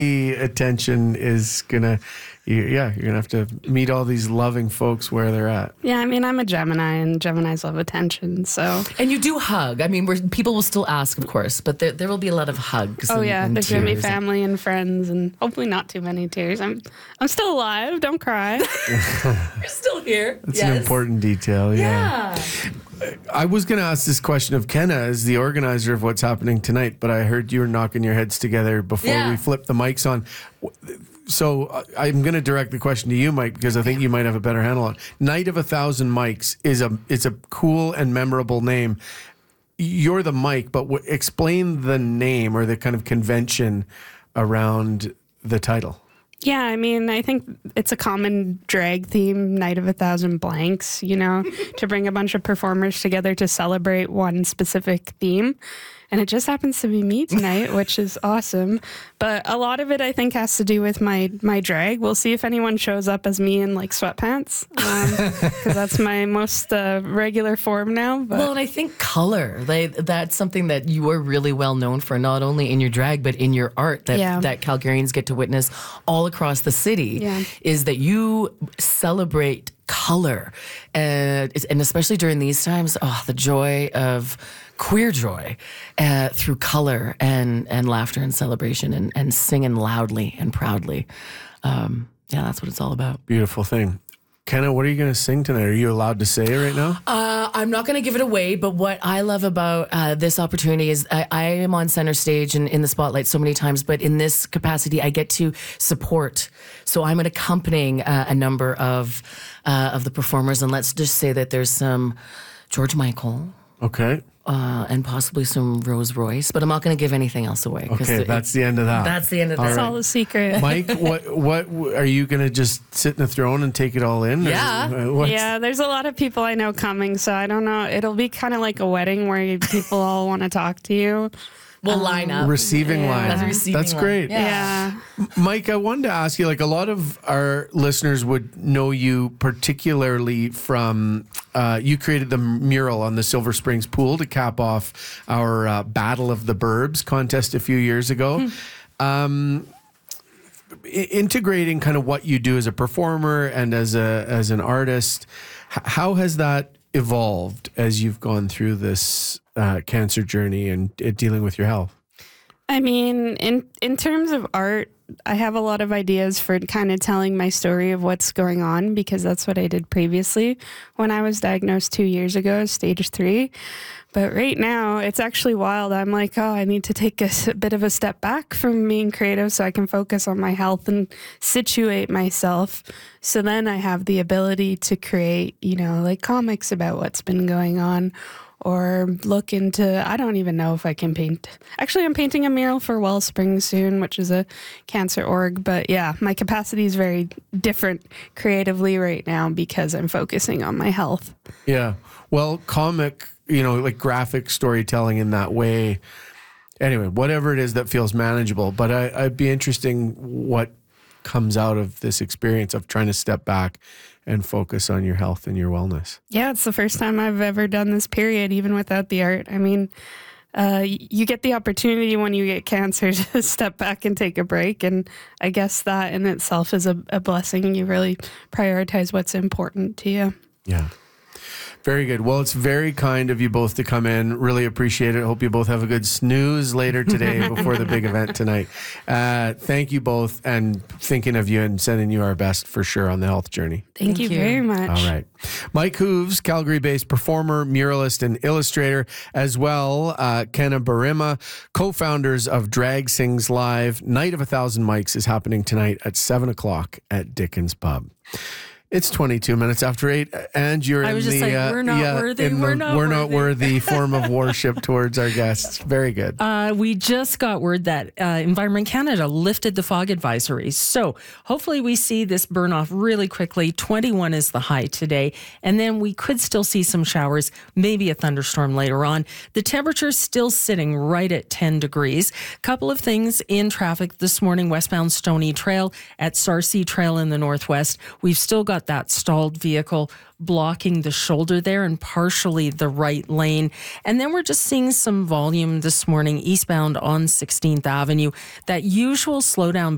attention is gonna, you're gonna have to meet all these loving folks where they're at. Yeah, I mean, I'm a Gemini, and Geminis love attention, so. And you do hug. I mean, people will still ask, of course, but there will be a lot of hugs. Oh yeah, and there's gonna be tears family and friends, and hopefully not too many tears. I'm still alive. Don't cry. You're still here. That's an important detail. Yeah. I was going to ask this question of Kenna as the organizer of what's happening tonight, but I heard you were knocking your heads together before we flipped the mics on. So I'm going to direct the question to you, Mike, because I think you might have a better handle on it. Night of 1,000 Mics is a cool and memorable name. You're the Mike, but explain the name or the kind of convention around the title. Yeah, I mean, I think it's a common drag theme, Night of 1,000 Blanks, you know, to bring a bunch of performers together to celebrate one specific theme. And it just happens to be me tonight, which is awesome. But a lot of it, I think, has to do with my drag. We'll see if anyone shows up as me in, like, sweatpants, because that's my most regular form now. But. Well, and I think color, that's something that you are really well known for, not only in your drag, but in your art that Calgarians get to witness all across the city, is that you celebrate color. And especially during these times, the joy of queer joy through color and laughter and celebration and singing loudly and proudly. That's what it's all about. Beautiful thing. Kenna, what are you going to sing tonight? Are you allowed to say it right now? I'm not going to give it away, but what I love about this opportunity is I am on center stage and in the spotlight so many times, but in this capacity, I get to support. So I'm accompanying a number of the performers, and let's just say that there's some George Michael. Okay. And possibly some Rose Royce, but I'm not going to give anything else away. Okay, that's the end of that. That's the end of that. That's all the secret. Mike, what are you going to just sit in a throne and take it all in? Yeah. Yeah, there's a lot of people I know coming, so I don't know. It'll be kind of like a wedding where people all want to talk to you. We'll line up. Receiving line. That's great. Yeah. Mike, I wanted to ask you, like, a lot of our listeners would know you particularly from, you created the mural on the Silver Springs pool to cap off our Battle of the Burbs contest a few years ago. Integrating kind of what you do as a performer and as an artist, how has that evolved as you've gone through this cancer journey and dealing with your health? I mean, in terms of art, I have a lot of ideas for kind of telling my story of what's going on, because that's what I did previously when I was diagnosed 2 years ago, stage 3. But right now, it's actually wild. I'm like, I need to take a bit of a step back from being creative so I can focus on my health and situate myself. So then I have the ability to create, like comics about what's been going on, or look into, I don't even know if I can paint. Actually, I'm painting a mural for Wellspring soon, which is a cancer org. But yeah, my capacity is very different creatively right now because I'm focusing on my health. Yeah. Well, comic, like graphic storytelling in that way. Anyway, whatever it is that feels manageable. But I'd be interesting what comes out of this experience of trying to step back and focus on your health and your wellness. Yeah, it's the first time I've ever done this, period, even without the art. I mean, you get the opportunity when you get cancer to step back and take a break. And I guess that in itself is a blessing. You really prioritize what's important to you. Yeah. Very good. Well, it's very kind of you both to come in. Really appreciate it. Hope you both have a good snooze later today before the big event tonight. Thank you both, and thinking of you and sending you our best for sure on the health journey. Thank you very much. All right. Mike Hooves, Calgary-based performer, muralist, and illustrator, as well Kenna Barima, co-founders of Drag Sings Live. Night of 1,000 Mics is happening tonight at 7 o'clock at Dickens Pub. It's 22 minutes after 8, and you're I was in just the like, we're not worthy. We're not worthy form of worship towards our guests. Very good. We just got word that Environment Canada lifted the fog advisory. So hopefully we see this burn off really quickly. 21 is the high today, and then we could still see some showers, maybe a thunderstorm later on. The temperature's still sitting right at 10 degrees. Couple of things in traffic this morning, westbound Stony Trail at Sarcee Trail in the northwest. We've still got that stalled vehicle blocking the shoulder there and partially the right lane. And then we're just seeing some volume this morning eastbound on 16th Avenue. That usual slowdown